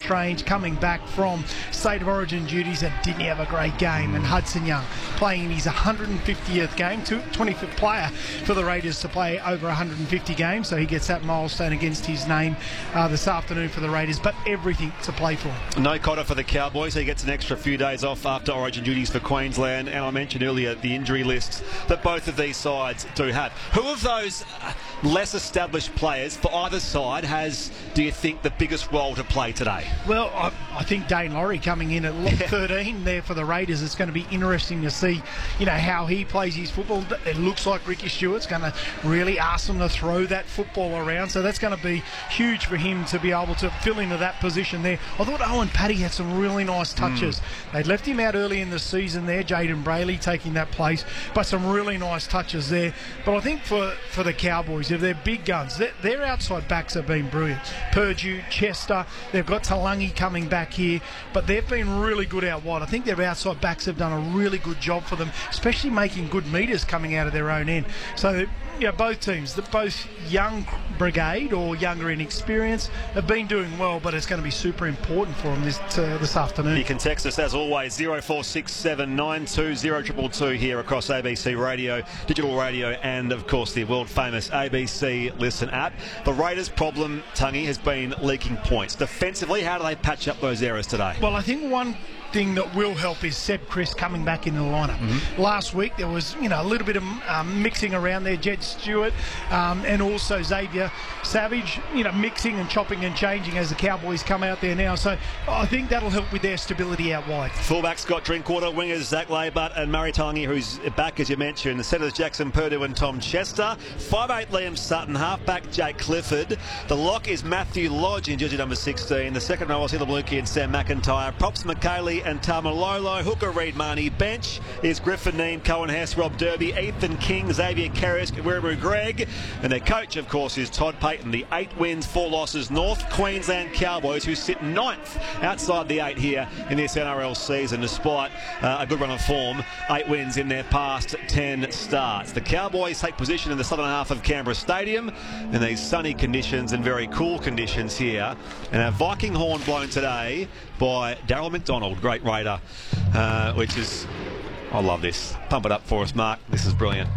Strange coming back from State of Origin duties and didn't have a great game. And Hudson Young playing in his 150th game, 25th player for the Raiders to play over 150 games. So he gets that milestone against his name this afternoon for the Raiders. But everything to play for. No Cotter for the Cowboys. He gets an extra few days off after Origin duties for Queensland. And I mentioned earlier the injury lists that both of these sides do have. Who of those less established players for either side do you think, the biggest role to play today? Well, I think Dane Laurie coming in at 13 there for the Raiders. It's going to be interesting to see, how he plays his football. It looks like Ricky Stewart's going to really ask him to throw that football around. So that's going to be huge for him to be able to fill into that position there. I thought Owen Paddy had some really nice touches. They'd left him out early in the season there, Jaden Brayley taking that place, but some really nice touches there. But I think for the Cowboys, if they're big guns, their outside backs have been brilliant. Purdue, Chester, they've got Talangi coming back here, but they've been really good out wide. I think their outside backs have done a really good job for them, especially making good metres coming out of their own end. So both teams, both young brigade or younger in experience, have been doing well, but it's going to be super important for them this afternoon. You can text us as always 0467 920 222 here across ABC Radio, digital radio, and of course the world famous ABC Listen app. The Raiders' problem, Tungy, has been leaking points. Defensively, how do they patch up those errors today? Well, I think one thing that will help is Seb Chris coming back in the lineup. Last week there was a little bit of mixing around there, Jed Stewart and also Xavier Savage, mixing and chopping and changing as the Cowboys come out there now. So I think that'll help with their stability out wide. Fullback Scott Drinkwater, wingers Zach Laybutt and Murray Talangi, who's back as you mentioned. The centres Jackson Purdue and Tom Chester. 5'8" Liam Sutton, halfback Jake Clifford. The lock is Matthew Lodge in jersey number 16. The second row is Heather Blukie and Sam McIntyre. Props McKaylee and Tamalolo. Hooker Reid Marnie. Bench is Griffin Neem, Cohen Hess, Rob Derby, Ethan King, Xavier Karras, Werbu Greg. And their coach, of course, is Todd Payton. The 8 wins, 4 losses North Queensland Cowboys, who sit 9th outside the 8 here in this NRL season, despite a good run of form. 8 wins in their past 10 starts. The Cowboys take position in the southern half of Canberra Stadium in these sunny conditions and very cool conditions here. And our Viking horn blown today by Daryl McDonald, great Raider, which is, I love this. Pump it up for us, Mark. This is brilliant.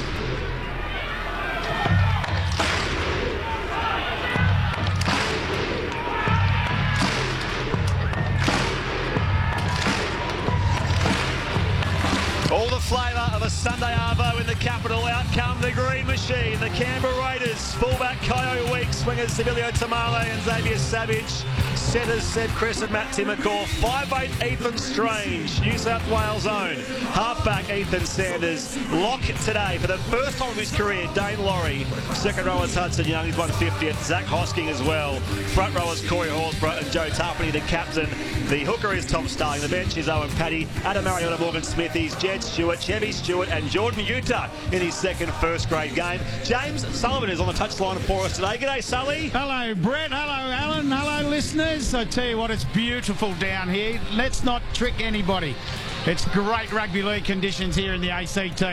All the flavour of a Sunday arvo in the capital. Out come the Green Machine, the Canberra Raiders. Fullback Kyo Weeks, swingers Sibilio Tamale and Xavier Savage. Centres Seb Chris and Matt Timmercore. 5'8" Ethan Strange, New South Wales own. Halfback Ethan Sanders. Lock today for the first time of his career, Dane Laurie. Second rowers Hudson Young, he's 150th. Zach Hosking as well. Front rowers Corey Horsburgh and Joe Tarpany, the captain. The hooker is Tom Starling. The bench is Owen Paddy, Adam Mariota, Morgan Smithies, Jed Stewart, Chevy Stewart and Jordan Utah in his second first grade game. James Sullivan is on the touchline for us today. G'day, Sully. Hello, Brett. Hello, Alan. Hello, listeners. I tell you what, it's beautiful down here. Let's not trick anybody. It's great rugby league conditions here in the ACT.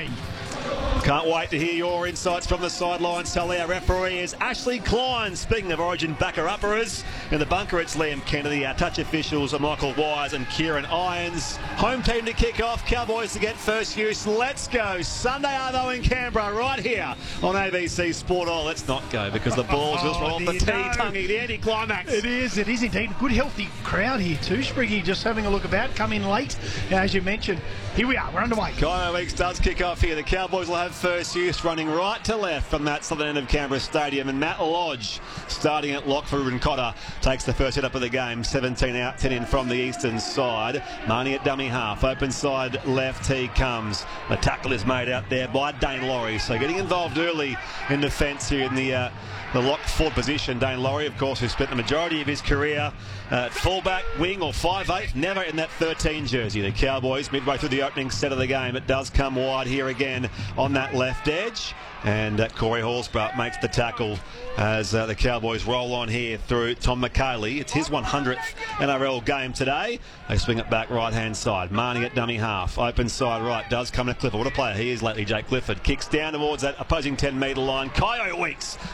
Can't wait to hear your insights from the sideline. Sully, our referee is Ashley Klein. Speaking of Origin backer-upperers, in the bunker it's Liam Kennedy. Our touch officials are Michael Wise and Kieran Irons. Home team to kick off, Cowboys to get first use. Let's go. Sunday arvo in Canberra right here on ABC Sport. Oh, let's not go because the ball's just off the tee, Tungy, the anti-climax. It is indeed. Good healthy crowd here too. Spriggy just having a look about, come in late. Now, as you mentioned, here we are, we're underway. Kyo Weeks does kick off here. The Cowboys will have first use, running right to left from that southern end of Canberra Stadium, and Matt Lodge starting at lock for Ruben Cotter takes the first hit up of the game. 17 out, 10 in from the eastern side. Marnie at dummy half, open side left, he comes. The tackle is made out there by Dane Laurie, so getting involved early in defence here in the lock forward position. Dane Laurie, of course, who spent the majority of his career at fullback, wing or 5'8", never in that 13 jersey. The Cowboys midway through the opening set of the game. It does come wide here again on that left edge, and Corey Horsburgh makes the tackle as the Cowboys roll on here through Tom McKaylee. It's his 100th NRL game today. They swing it back right hand side. Marnie at dummy half, open side right, does come to Clifford. What a player he is lately, Jake Clifford. Kicks down towards that opposing 10 metre line. Kyo Weeks takes the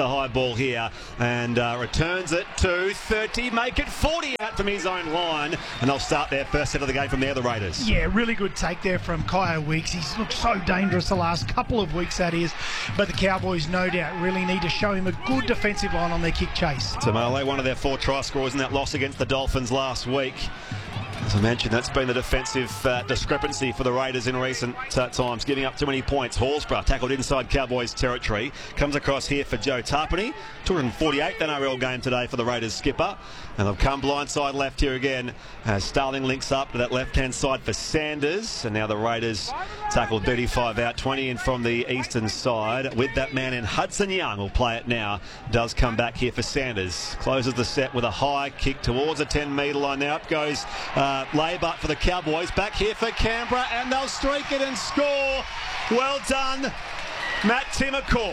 high ball here and returns it to 30. Make it 40 out from his own line. And they'll start their first set of the game from there, the Raiders. Yeah, really good take there from Kyle Weeks. He's looked so dangerous the last couple of weeks, that is. But the Cowboys, no doubt, really need to show him a good defensive line on their kick chase. Tamale, one of their 4 try scorers in that loss against the Dolphins last week. As I mentioned, that's been the defensive discrepancy for the Raiders in recent times, giving up too many points. Horsburgh tackled inside Cowboys territory. Comes across here for Joe Tarpany. 248th NRL game today for the Raiders skipper. And they'll come blindside left here again as Starling links up to that left-hand side for Sanders. And now the Raiders tackle 35 out, 20 in from the eastern side. With that man in, Hudson Young will play it now. Does come back here for Sanders. Closes the set with a high kick towards the 10-metre line. Now up goes Laybutt for the Cowboys. Back here for Canberra, and they'll streak it and score. Well done, Matt Timokor.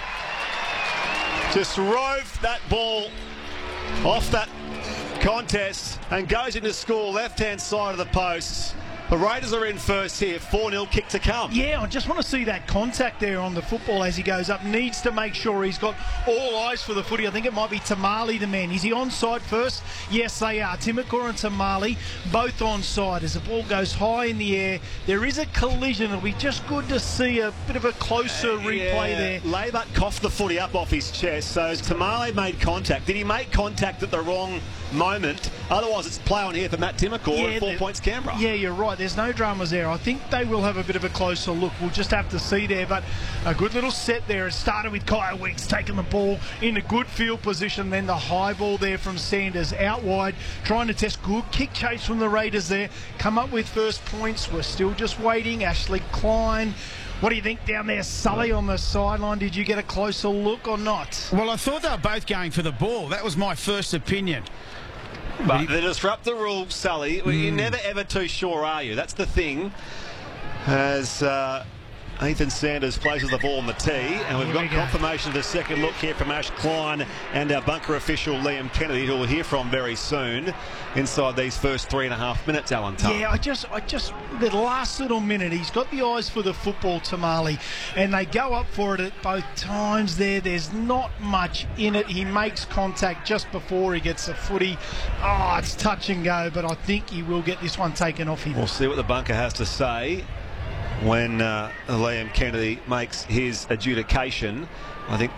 Just roved that ball off that contest and goes into score, left-hand side of the post. The Raiders are in first here, 4-0 kick to come. Yeah, I just want to see that contact there on the football as he goes up. Needs to make sure he's got all eyes for the footy. I think it might be Tamale, the man. Is he onside first? Yes, they are. Timokor and Tamale both onside as the ball goes high in the air. There is a collision. It'll be just good to see a bit of a closer replay there. Laybutt coughed the footy up off his chest, so as Tamale made contact. Did he make contact at the wrong moment? Otherwise, it's play on here for Matt Timokor and 4 points Canberra. Yeah, you're right. There's no dramas there. I think they will have a bit of a closer look. We'll just have to see there. But a good little set there. It started with Kyle Weeks taking the ball in a good field position. Then the high ball there from Sanders out wide, trying to test. Good kick chase from the Raiders there. Come up with first points. We're still just waiting. Ashley Klein. What do you think down there, Sully, on the sideline? Did you get a closer look or not? Well, I thought they were both going for the ball. That was my first opinion. But the disruptor rule, Sully, you're never ever too sure, are you? That's the thing. As Ethan Sanders places the ball on the tee, and we've got confirmation of the second look here from Ash Klein and our bunker official Liam Kennedy, who we'll hear from very soon inside these first 3.5 minutes, Alan Tuck. Yeah, I just the last little minute, he's got the eyes for the football, Tamale, and they go up for it at both times there. There's not much in it. He makes contact just before he gets the footy. Oh, it's touch and go, but I think he will get this one taken off him. We'll see what the bunker has to say when Liam Kennedy makes his adjudication. I think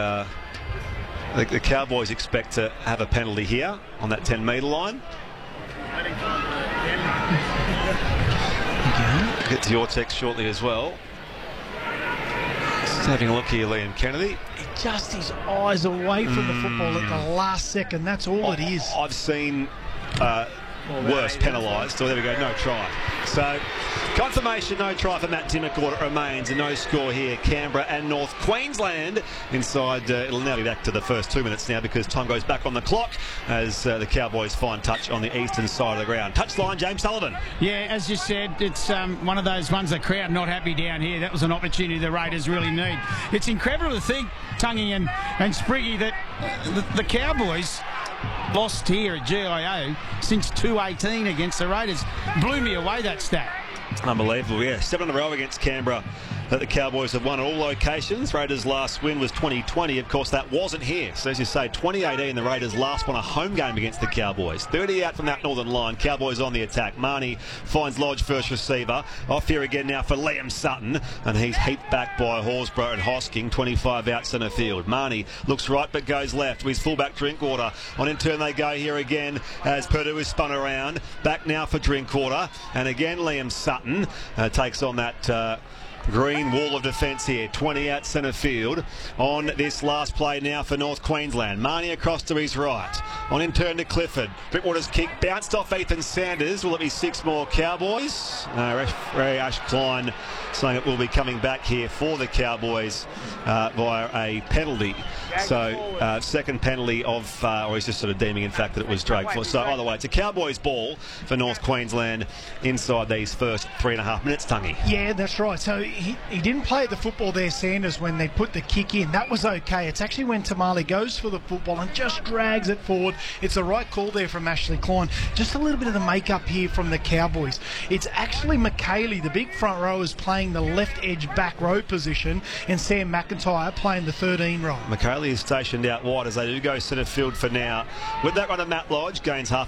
the Cowboys expect to have a penalty here on that 10-metre line. Get to your text shortly as well. Just having a look here, Liam Kennedy. Just his eyes away from the football at the last second. That's all it is. I've seen worse penalised. So there we go, no try. So confirmation, no try for Matt Timokor. It remains a no score here. Canberra and North Queensland inside. It'll now be back to the first 2 minutes now because time goes back on the clock as the Cowboys find touch on the eastern side of the ground. Touchline, James Sullivan. Yeah, as you said, it's one of those ones, the crowd not happy down here. That was an opportunity the Raiders really need. It's incredible to think, Tungy and Spriggy, that the Cowboys lost here at GIO since 2018 against the Raiders. Blew me away, that stat. Unbelievable, yeah. 7 in a row against Canberra that the Cowboys have won at all locations. Raiders' last win was 2020. Of course, that wasn't here. So as you say, 2018, the Raiders last won a home game against the Cowboys. 30 out from that northern line. Cowboys on the attack. Marnie finds Lodge, first receiver. Off here again now for Liam Sutton. And he's heaped back by Horsburgh and Hosking. 25 out centre field. Marnie looks right but goes left with fullback Drinkwater. On in turn they go here again as Purdue is spun around. Back now for Drinkwater. And again Liam Sutton takes on that green wall of defence here. 20 out centre field on this last play now for North Queensland. Marnie across to his right. On in turn to Clifford. Drinkwater's kick bounced off Ethan Sanders. Will it be 6 more Cowboys? Referee Ash Klein saying it will be coming back here for the Cowboys via a penalty. So second penalty of, or he's just sort of deeming in fact that it was dragged for. So either way, it's a Cowboys ball for North Queensland inside these first 3.5 minutes, Tungy. Yeah, that's right. So he didn't play the football there, Sanders, when they put the kick in. That was okay. It's actually when Tamale goes for the football and just drags it forward. It's the right call there from Ashley Klein. Just a little bit of the makeup here from the Cowboys. It's actually McKaylee, the big front row, is playing the left edge back row position, and Sam McIntyre playing the 13 role. McKaylee is stationed out wide as they do go centre field for now. With that run of Matt Lodge, gains half